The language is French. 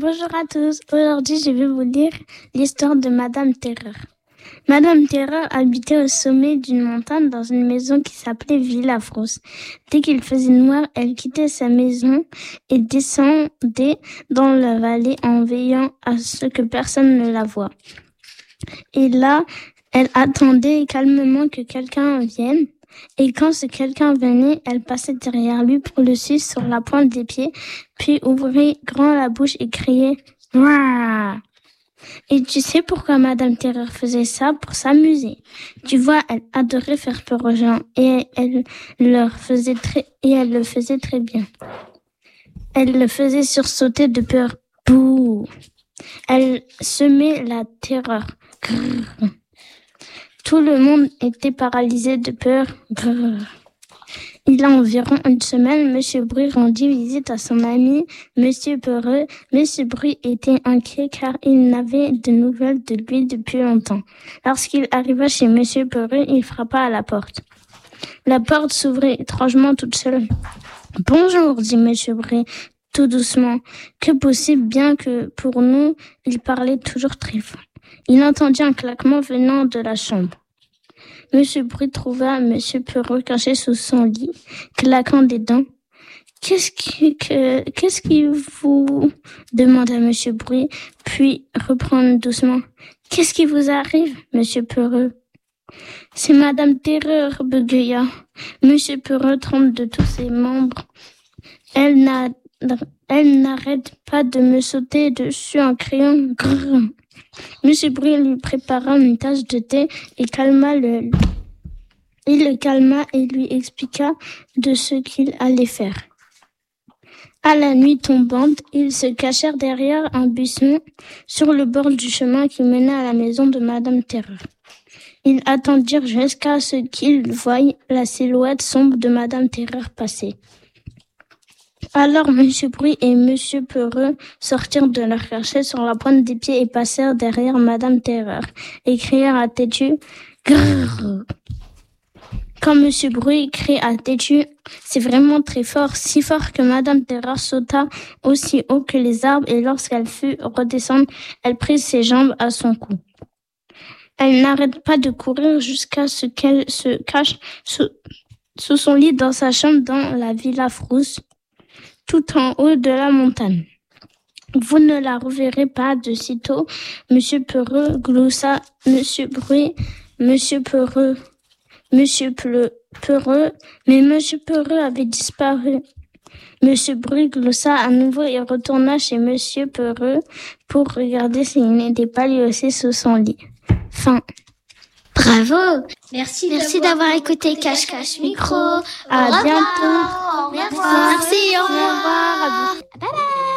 Bonjour à tous. Aujourd'hui, je vais vous lire l'histoire de Madame Terreur. Madame Terreur habitait au sommet d'une montagne dans une maison qui s'appelait Villa Frousse. Dès qu'il faisait noir, elle quittait sa maison et descendait dans la vallée en veillant à ce que personne ne la voie. Et là, elle attendait calmement que quelqu'un vienne. Et quand ce quelqu'un venait, elle passait derrière lui pour le suivre sur la pointe des pieds, puis ouvrit grand la bouche et criait « Ouah !» Et tu sais pourquoi Madame Terreur faisait ça? Pour s'amuser. Tu vois, elle adorait faire peur aux gens et elle le faisait très bien. Elle le faisait sursauter de peur. Bouh! Elle semait la terreur. Grrr. Tout le monde était paralysé de peur. Brrr. Il y a environ une semaine, Monsieur Bruit rendit visite à son ami, Monsieur Peureux. Monsieur Bruit était inquiet car il n'avait de nouvelles de lui depuis longtemps. Lorsqu'il arriva chez Monsieur Peureux, il frappa à la porte. La porte s'ouvrit étrangement toute seule. « Bonjour, dit Monsieur Bruit, tout doucement. Que possible, bien que pour nous, il parlait toujours très fort. Il entendit un claquement venant de la chambre. Monsieur Bruit trouva Monsieur Peureux caché sous son lit, claquant des dents. « Qu'est-ce qui vous... » demanda Monsieur Bruit, puis reprend doucement. « Qu'est-ce qui vous arrive, Monsieur Peureux ?»« C'est Madame Terreur, bégaya Monsieur Peureux tremble de tous ses membres. Elle n'arrête pas de me sauter dessus en criant « Grrr !» Monsieur Bruit lui prépara une tasse de thé et il le calma et lui expliqua de ce qu'il allait faire. À la nuit tombante, ils se cachèrent derrière un buisson sur le bord du chemin qui menait à la maison de Madame Terreur. Ils attendirent jusqu'à ce qu'ils voient la silhouette sombre de Madame Terreur passer. Alors Monsieur Bruit et Monsieur Peureux sortirent de leur cachette sur la pointe des pieds et passèrent derrière Madame Terreur et crièrent à têtu « Grrr !» Quand Monsieur Bruit crie à têtu, c'est vraiment très fort, si fort que Madame Terreur sauta aussi haut que les arbres et lorsqu'elle fut redescendre, elle prit ses jambes à son cou. Elle n'arrête pas de courir jusqu'à ce qu'elle se cache sous son lit dans sa chambre dans la Villa Frousse, tout en haut de la montagne. Vous ne la reverrez pas de sitôt. Monsieur Peureux gloussa Monsieur Bruit, Monsieur Peureux, mais Monsieur Peureux avait disparu. Monsieur Bruit gloussa à nouveau et retourna chez Monsieur Peureux pour regarder s'il n'était pas lui aussi sous son lit. Fin. Bravo! Merci d'avoir écouté Cache-Cache Micro. À bientôt. Merci, au revoir. Au revoir. Bye bye.